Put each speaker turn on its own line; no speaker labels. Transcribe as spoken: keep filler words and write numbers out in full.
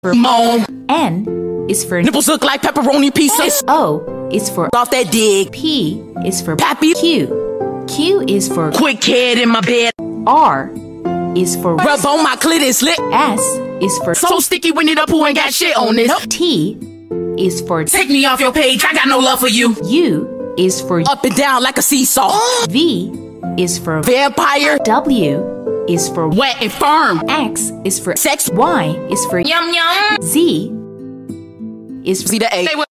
for moan.
N is for
Nipples look like pepperoni pieces.
O is for
Off that dig.
P is for
Pappy.
Q. Q is for
Quick head in my bed.
R is for
Rub on my clit is lit.
S is for
So sticky when it up who ain't got shit on this.
T is for
Take me off your page. I got no love for you.
U is for
Up and down like a seesaw.
V is for
Vampire.
W is for
Wet and firm.
X is for
Sex.
Y is for
Yum yum.
Z is for
See the A.